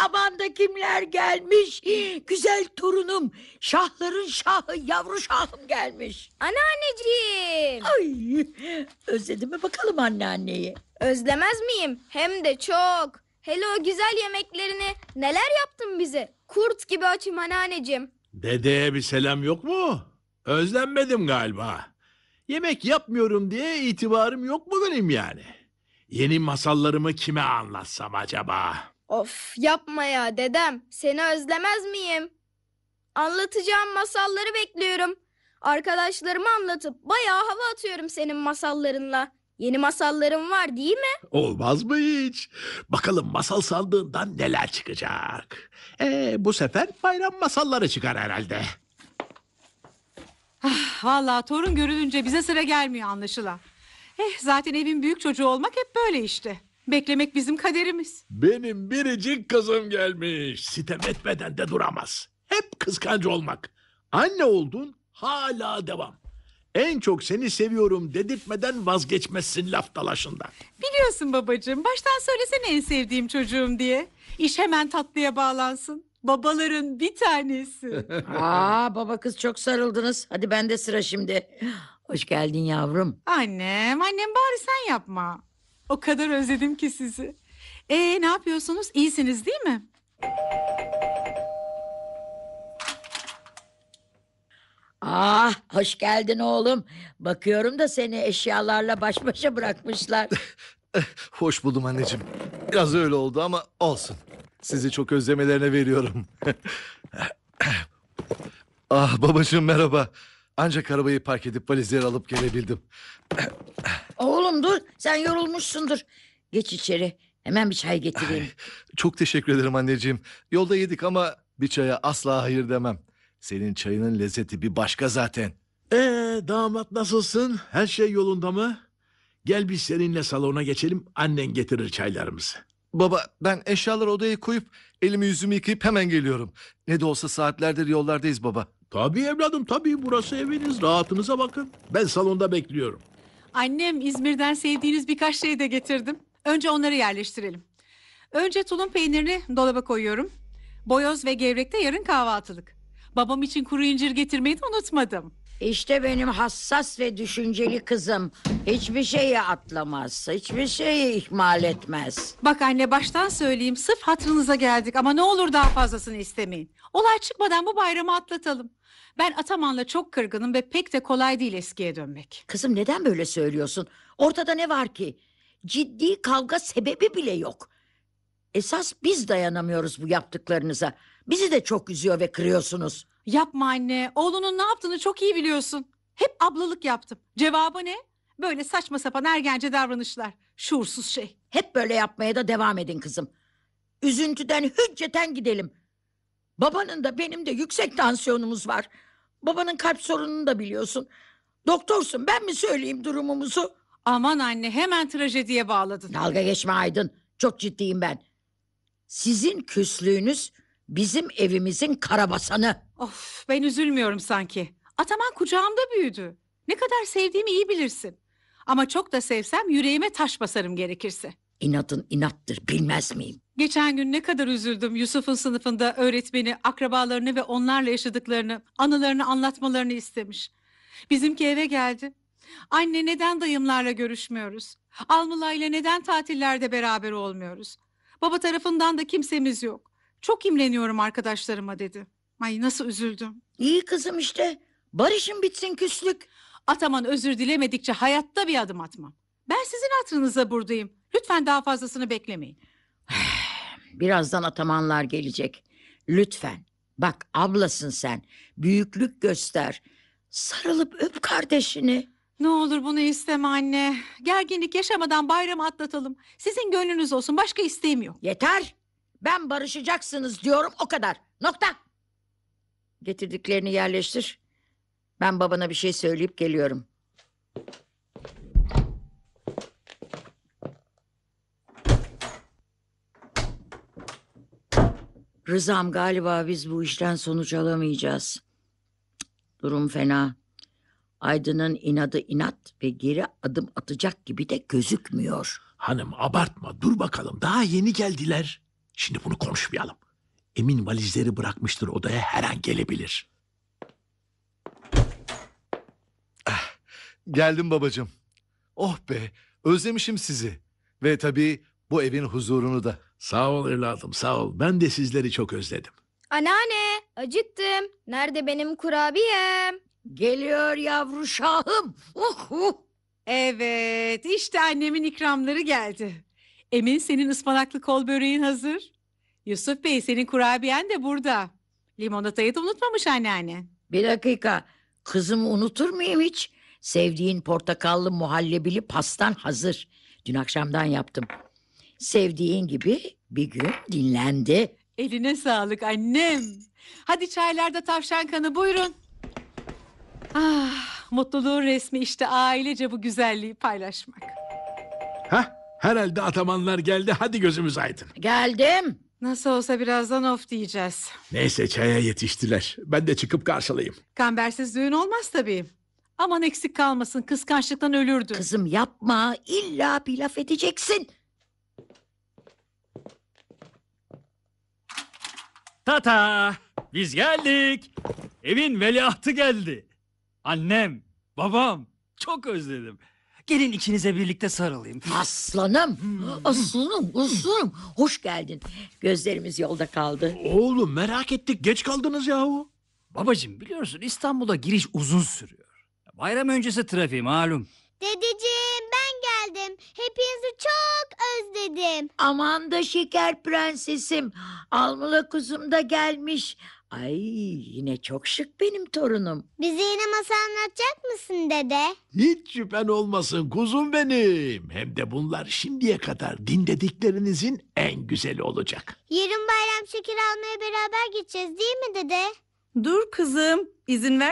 aman da kimler gelmiş. Güzel torunum, şahların şahı, yavru şahım gelmiş. Anneanneciğim. Ay, özledin mi bakalım anneanneyi? Özlemez miyim? Hem de çok. Hele o güzel yemeklerini neler yaptın bize. Kurt gibi açım anneanneciğim. Dedeye bir selam yok mu? Özlenmedim galiba. Yemek yapmıyorum diye itibarım yok mu benim yani? Yeni masallarımı kime anlatsam acaba? Of yapma ya dedem. Seni özlemez miyim? Anlatacağım masalları bekliyorum. Arkadaşlarıma anlatıp bayağı hava atıyorum senin masallarınla. Yeni masallarım var değil mi? Olmaz mı hiç? Bakalım masal sandığından neler çıkacak? Bu sefer bayram masalları çıkar herhalde. Vallahi torun görülünce bize sıra gelmiyor anlaşılan. Zaten evin büyük çocuğu olmak hep böyle işte. Beklemek bizim kaderimiz. Benim biricik kızım gelmiş. Sitem etmeden de duramaz. Hep kıskanç olmak. Anne oldun hala devam. En çok seni seviyorum dedirtmeden vazgeçmezsin laf dalaşından. Biliyorsun babacığım, baştan söylesene en sevdiğim çocuğum diye. İş hemen tatlıya bağlansın. Babaların bir tanesi. Baba kız çok sarıldınız. Hadi bende sıra şimdi. Hoş geldin yavrum. Annem bari sen yapma. O kadar özledim ki sizi. Ne yapıyorsunuz? İyisiniz değil mi? Hoş geldin oğlum. Bakıyorum da seni eşyalarla baş başa bırakmışlar. Hoş buldum anneciğim. Biraz öyle oldu ama olsun. Sizi çok özlemelerine veriyorum. Babacığım merhaba. Ancak arabayı park edip valizleri alıp gelebildim. Oğlum dur, sen yorulmuşsundur. Geç içeri, hemen bir çay getireyim. Çok teşekkür ederim anneciğim. Yolda yedik ama bir çaya asla hayır demem. Senin çayının lezzeti bir başka zaten. Damat nasılsın? Her şey yolunda mı? Gel biz seninle salona geçelim. Annen getirir çaylarımızı. Baba ben eşyaları odaya koyup elimi yüzümü yıkayıp hemen geliyorum. Ne de olsa saatlerdir yollardayız baba. Tabii evladım tabii, burası eviniz. Rahatınıza bakın. Ben salonda bekliyorum. Annem İzmir'den sevdiğiniz birkaç şey de getirdim. Önce onları yerleştirelim. Önce tulum peynirini dolaba koyuyorum. Boyoz ve gevrekte yarın kahvaltılık. Babam için kuru incir getirmeyi de unutmadım. İşte benim hassas ve düşünceli kızım. Hiçbir şeyi atlamaz, hiçbir şeyi ihmal etmez. Bak anne baştan söyleyeyim, sırf hatırınıza geldik ama ne olur daha fazlasını istemeyin. Olay çıkmadan bu bayramı atlatalım. Ben Ataman'la çok kırgınım ve pek de kolay değil eskiye dönmek. Kızım neden böyle söylüyorsun? Ortada ne var ki? Ciddi kavga sebebi bile yok. Esas biz dayanamıyoruz bu yaptıklarınıza. Bizi de çok üzüyor ve kırıyorsunuz. Yapma anne, oğlunun ne yaptığını çok iyi biliyorsun. Hep ablalık yaptım. Cevabı ne? Böyle saçma sapan ergence davranışlar. Şuursuz şey. Hep böyle yapmaya da devam edin kızım. Üzüntüden hücceten gidelim. Babanın da benim de yüksek tansiyonumuz var. Babanın kalp sorununu da biliyorsun. Doktorsun, ben mi söyleyeyim durumumuzu? Aman anne, hemen trajediye bağladın. Dalga geçme Aydın. Çok ciddiyim ben. Sizin küslüğünüz bizim evimizin karabasanı. Of, ben üzülmüyorum sanki. Ataman kucağımda büyüdü. Ne kadar sevdiğimi iyi bilirsin. Ama çok da sevsem yüreğime taş basarım gerekirse. İnadın inattır, bilmez miyim? Geçen gün ne kadar üzüldüm. Yusuf'un sınıfında öğretmeni akrabalarını ve onlarla yaşadıklarını, anılarını anlatmalarını istemiş. Bizimki eve geldi. Anne neden dayımlarla görüşmüyoruz? Almula ile neden tatillerde beraber olmuyoruz? Baba tarafından da kimsemiz yok. Çok imreniyorum arkadaşlarıma dedi. Ay nasıl üzüldüm. İyi kızım işte. Barışın bitsin küslük. Ataman özür dilemedikçe hayatta bir adım atmam. Ben sizin hatırınıza buradayım. Lütfen daha fazlasını beklemeyin. Birazdan atamanlar gelecek. Lütfen. Bak ablasın sen. Büyüklük göster. Sarılıp öp kardeşini. Ne olur bunu isteme anne. Gerginlik yaşamadan bayramı atlatalım. Sizin gönlünüz olsun, başka isteğim yok. Yeter. Ben barışacaksınız diyorum, o kadar. Nokta. Getirdiklerini yerleştir. Ben babana bir şey söyleyip geliyorum. Rızam, galiba biz bu işten sonuç alamayacağız. Durum fena. Aydın'ın inadı inat ve geri adım atacak gibi de gözükmüyor. Hanım abartma, dur bakalım, daha yeni geldiler. Şimdi bunu konuşmayalım. Emin valizleri bırakmıştır odaya, her an gelebilir. Geldim babacığım. Oh be, özlemişim sizi. Ve tabii bu evin huzurunu da. Sağ ol evladım, sağ ol. Ben de sizleri çok özledim. Anneanne, acıktım. Nerede benim kurabiyem? Geliyor yavru şahım. Evet, işte annemin ikramları geldi. Emin, senin ıspanaklı kol böreğin hazır. Yusuf Bey, senin kurabiyen de burada. Limonatayı da unutmamış anneanne. Bir dakika. Kızımı unutur muyum hiç? Sevdiğin portakallı muhallebili pastan hazır. Dün akşamdan yaptım. Sevdiğin gibi bir gün dinlendi. Eline sağlık annem. Hadi çaylarda tavşan kanı, buyurun. Ah, mutluluğun resmi işte ailece bu güzelliği paylaşmak. Hah, herhalde atamanlar geldi. Hadi gözümüz aydın. Geldim. Nasıl olsa birazdan of diyeceğiz. Neyse, çaya yetiştiler. Ben de çıkıp karşılayayım. Kambersiz düğün olmaz tabii. Aman eksik kalmasın, kıskançlıktan ölürdü. Kızım yapma. İlla bir laf edeceksin. Tata! Biz geldik. Evin veliahtı geldi. Annem, babam. Çok özledim. Gelin ikinize birlikte sarılayım. Aslanım. Aslanım. Aslanım. Hoş geldin. Gözlerimiz yolda kaldı. Oğlum, merak ettik. Geç kaldınız yahu. Babacığım, biliyorsun İstanbul'a giriş uzun sürüyor. Bayram öncesi trafiği malum. Dedeciğim ben geldim. Hepinizi çok özledim. Aman da şeker prensesim. Almula kuzum da gelmiş. Ay, yine çok şık benim torunum. Bize yine masal anlatacak mısın dede? Hiç şüphen olmasın kuzum benim. Hem de bunlar şimdiye kadar dinlediklerinizin en güzeli olacak. Yarın bayram şekeri almaya beraber gideceğiz değil mi dede? Dur kızım, izin ver